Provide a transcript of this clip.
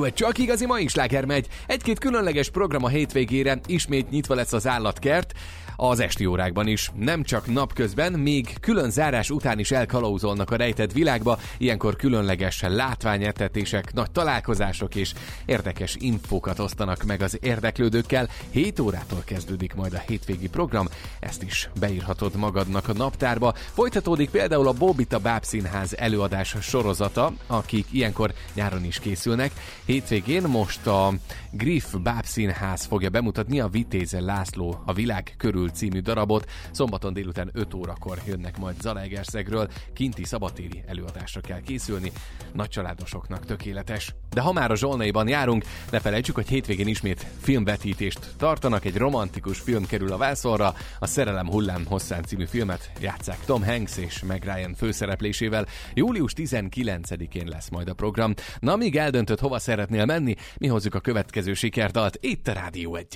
Rádió egy csak igazi mai sláger megy. Egy-két különleges program a hétvégére, ismét nyitva lesz az állatkert. Az esti órákban is, nem csak napközben, még külön zárás után is elkalauzolnak a rejtett világba, ilyenkor különleges látványeltetések, nagy találkozások és érdekes infókat osztanak meg az érdeklődőkkel. 7 órától kezdődik majd a hétvégi program, ezt is beírhatod magadnak a naptárba. Folytatódik például a Bóbita Bábszínház előadás sorozata, akik ilyenkor nyáron is készülnek. Hétvégén most a Griff Bábszínház fogja bemutatni a Vitéze László a világ körül című darabot. Szombaton délután 5 órakor jönnek majd Zalaegerszegről, kinti szabadtéri előadásra kell készülni, nagycsaládosoknak tökéletes. De ha már a Zsolnaiban járunk, ne felejtsük, hogy hétvégén ismét filmvetítést tartanak, egy romantikus film kerül a vászonra, a Szerelem hullám hosszán című filmet játsszák Tom Hanks és Meg Ryan főszereplésével. Július 19-én lesz majd a program. Na, amíg eldöntöd, hova szeretnél menni, mi hozzuk a következő sikerdalt itt a Rádió 1.